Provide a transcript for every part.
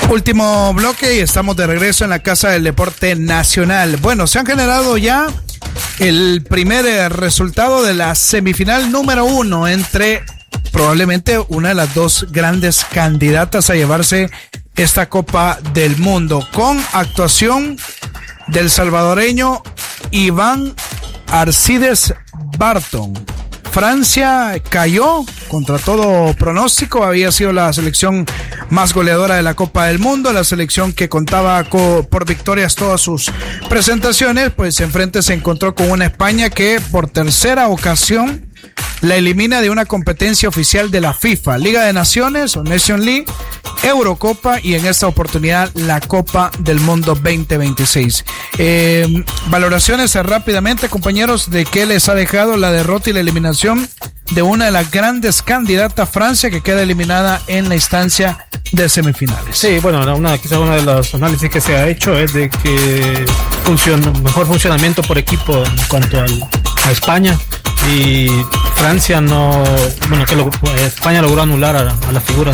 Último bloque y estamos de regreso en la Casa del Deporte Nacional. Bueno, se han generado ya el primer resultado de la semifinal número 1 entre probablemente una de las dos grandes candidatas a llevarse esta Copa del Mundo, con actuación del salvadoreño Iván Arcides Barton. Francia cayó contra todo pronóstico, había sido la selección más goleadora de la Copa del Mundo, la selección que contaba por victorias todas sus presentaciones, pues enfrente se encontró con una España que por tercera ocasión la elimina de una competencia oficial de la FIFA, Liga de Naciones o Nation League, Eurocopa y en esta oportunidad la Copa del Mundo 2026. Valoraciones rápidamente, compañeros, de qué les ha dejado la derrota y la eliminación de una de las grandes candidatas, Francia, que queda eliminada en la instancia de semifinales. Sí, bueno, quizás uno de los análisis que se ha hecho es de que mejor funcionamiento por equipo en cuanto a España, y Francia España logró anular a las figuras,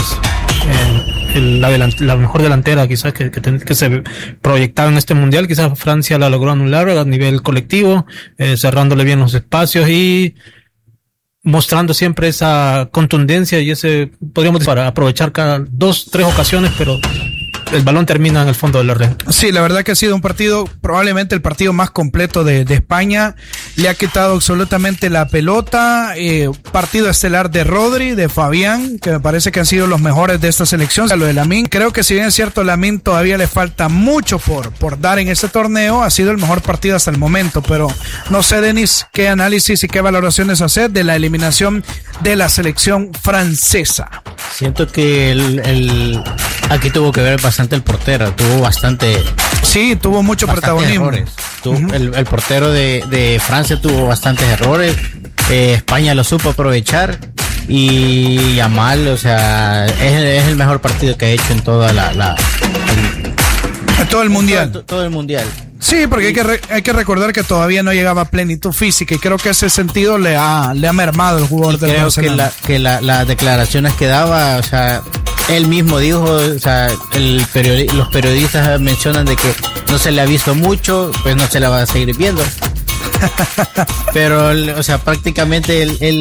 la mejor delantera quizás que se proyectaba en este mundial. Quizás Francia la logró anular a nivel colectivo, cerrándole bien los espacios y mostrando siempre esa contundencia y podríamos decir, para aprovechar cada 2-3 ocasiones, pero el balón termina en el fondo de la red. Sí, la verdad que ha sido un partido, probablemente el partido más completo de España. Le ha quitado absolutamente la pelota. Partido estelar de Rodri, de Fabián, que me parece que han sido los mejores de esta selección. Lo de Lamine, creo que si bien es cierto, Lamine todavía le falta mucho por dar en este torneo. Ha sido el mejor partido hasta el momento, pero no sé, Denis, qué análisis y qué valoraciones hacer de la eliminación de la selección francesa. Siento que aquí tuvo que ver bastante el portero, tuvo mucho protagonismo. El portero de Francia tuvo bastantes errores, España lo supo aprovechar y Yamal, o sea, es el mejor partido que ha hecho en toda todo el mundial. Todo el mundial. Sí, porque hay que recordar que todavía no llegaba a plenitud física y creo que ese sentido le ha mermado el jugador del Barcelona. Creo que las declaraciones que daba, o sea, él mismo dijo, o sea, los periodistas mencionan de que no se le ha visto mucho, pues no se la va a seguir viendo. Pero, o sea, prácticamente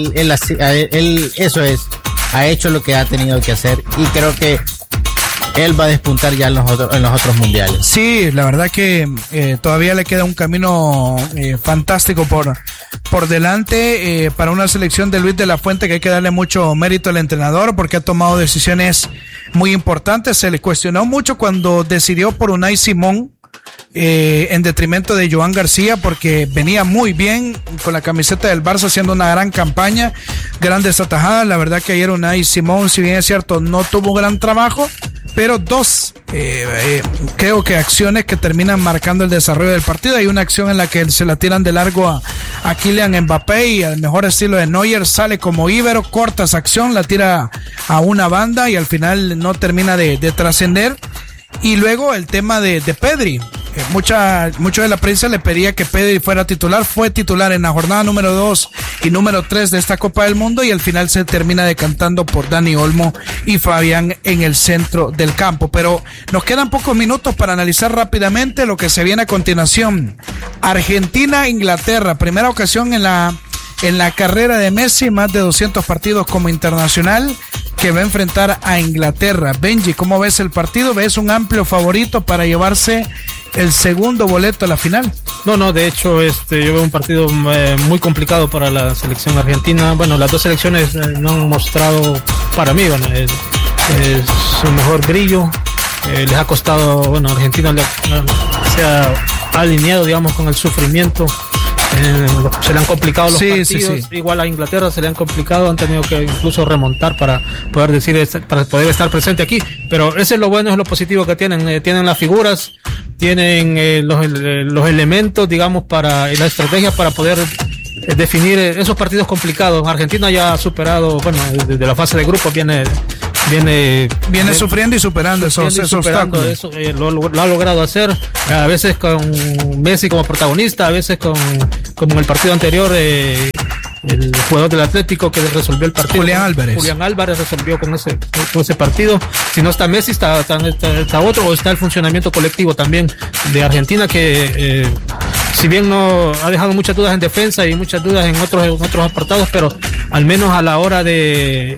él ha hecho lo que ha tenido que hacer y creo que él va a despuntar ya en los otros mundiales. Sí, la verdad que todavía le queda un camino fantástico por delante para una selección de Luis de la Fuente, que hay que darle mucho mérito al entrenador porque ha tomado decisiones muy importantes. Se le cuestionó mucho cuando decidió por Unai Simón en detrimento de Joan García, porque venía muy bien con la camiseta del Barça haciendo una gran campaña, grandes atajadas. La verdad que ayer Unai Simón, si bien es cierto, no tuvo gran trabajo, pero dos creo que acciones que terminan marcando el desarrollo del partido. Hay una acción en la que se la tiran de largo a Kylian Mbappé y al mejor estilo de Neuer sale como íbero, corta esa acción, la tira a una banda y al final no termina de trascender. Y luego el tema de Pedri. Mucho de la prensa le pedía que Pedri fuera titular. Fue titular en la jornada número 2 y número 3 de esta Copa del Mundo y al final se termina decantando por Dani Olmo y Fabián en el centro del campo. Pero nos quedan pocos minutos para analizar rápidamente lo que se viene a continuación. Argentina-Inglaterra, primera ocasión en la carrera de Messi, más de 200 partidos como internacional, que va a enfrentar a Inglaterra. Benji, ¿cómo ves el partido? ¿Ves un amplio favorito para llevarse el segundo boleto a la final? No, de hecho, yo veo un partido muy complicado para la selección argentina. Bueno, las dos selecciones no han mostrado, para mí, su mejor brillo. Les ha costado, Argentina se ha alineado, digamos, con el sufrimiento. Se le han complicado los partidos. Sí. Igual a Inglaterra se le han complicado, han tenido que incluso remontar para poder estar presente aquí, pero eso es lo bueno, es lo positivo que tienen las figuras, tienen los elementos, digamos, para la estrategia para poder definir esos partidos complicados. Argentina ya ha superado, desde la fase de grupos viene sufriendo y superando esos obstáculos. Eso, lo ha logrado hacer, a veces con Messi como protagonista, a veces como en el partido anterior el jugador del Atlético que resolvió el partido. Julián Álvarez resolvió con ese partido. Si no está Messi, está otro, o está el funcionamiento colectivo también de Argentina, que si bien no ha dejado muchas dudas en defensa y muchas dudas en otros apartados, pero al menos a la hora de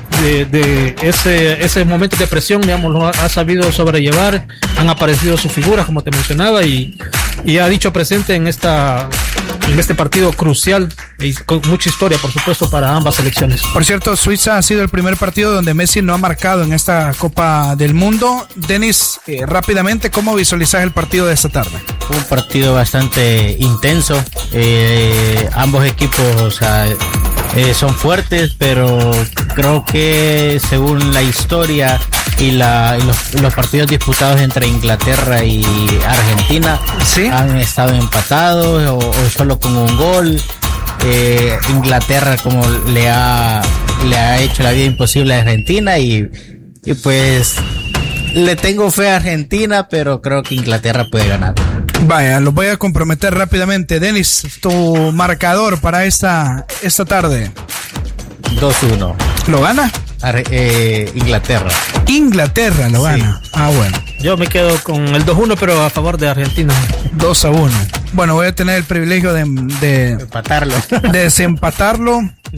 ese momento de presión, digamos, lo ha sabido sobrellevar. Han aparecido sus figuras, como te mencionaba, y ha dicho presente en este partido crucial y con mucha historia, por supuesto, para ambas selecciones. Por cierto, Suiza ha sido el primer partido donde Messi no ha marcado en esta Copa del Mundo. Denis, rápidamente, ¿cómo visualizas el partido de esta tarde? Un partido bastante intenso. Ambos equipos, son fuertes, pero creo que según la historia y los partidos disputados entre Inglaterra y Argentina, ¿sí?, han estado empatados o solo con un gol. Inglaterra como le ha hecho la vida imposible a Argentina y pues le tengo fe a Argentina, pero creo que Inglaterra puede ganar. Vaya, los voy a comprometer rápidamente. Denis, tu marcador para esta tarde. 2-1. ¿Lo gana? Inglaterra. Inglaterra lo gana. Sí. Bueno. Yo me quedo con el 2-1, pero a favor de Argentina. 2-1. Bueno, voy a tener el privilegio de empatarlo. De desempatarlo.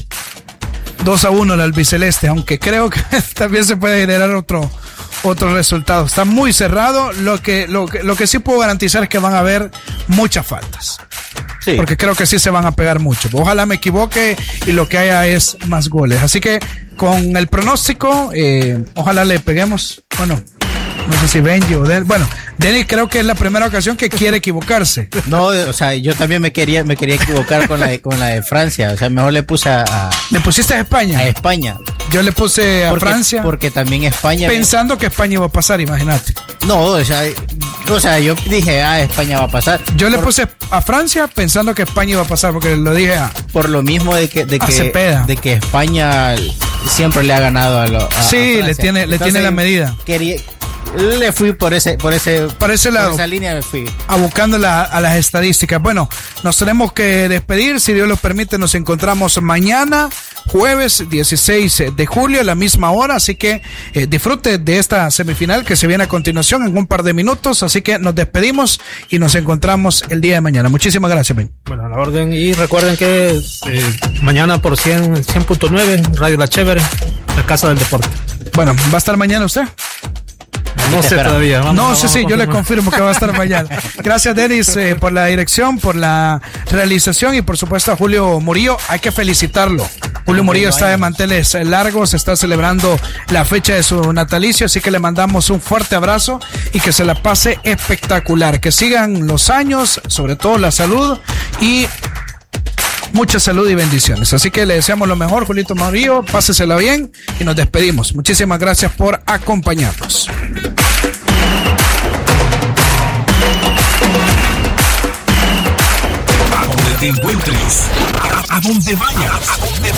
2-1 el albiceleste, aunque creo que también se puede generar otro resultado. Está muy cerrado. Lo que sí puedo garantizar es que van a haber muchas faltas. Sí. Porque creo que sí se van a pegar mucho. Ojalá me equivoque y lo que haya es más goles. Así que con el pronóstico, ojalá le peguemos. Bueno, no sé si Benji o Denis. Bueno, Denis creo que es la primera ocasión que quiere equivocarse. No, o sea, yo también me quería equivocar con la de Francia. O sea, mejor le puse ¿Le pusiste a España? A España. Yo le puse a Francia. Porque también España. Pensando que España iba a pasar, imagínate. No, o sea, yo dije, España va a pasar. Yo le puse a Francia pensando que España iba a pasar, porque lo dije por lo mismo de que España siempre le ha ganado a sí, Francia. le tiene la medida. Le fui por ese lado. Por esa línea me fui. Abocando a las estadísticas. Bueno, nos tenemos que despedir. Si Dios lo permite, nos encontramos mañana, jueves 16 de julio, a la misma hora. Así que disfrute de esta semifinal que se viene a continuación en un par de minutos. Así que nos despedimos y nos encontramos el día de mañana. Muchísimas gracias, Ben. Bueno, a la orden. Y recuerden que mañana por 100.9, Radio La Chévere, la Casa del Deporte. Bueno, ¿va a estar mañana usted? No sé todavía. Yo le confirmo que va a estar mañana. Gracias, Denis, por la dirección, por la realización y por supuesto a Julio Murillo. Hay que felicitarlo. Julio Murillo está de manteles largos, está celebrando la fecha de su natalicio, así que le mandamos un fuerte abrazo y que se la pase espectacular. Que sigan los años, sobre todo la salud y mucha salud y bendiciones. Así que le deseamos lo mejor, Julito Murillo, pásesela bien y nos despedimos. Muchísimas gracias por acompañarnos. A donde te encuentres, a donde vayas.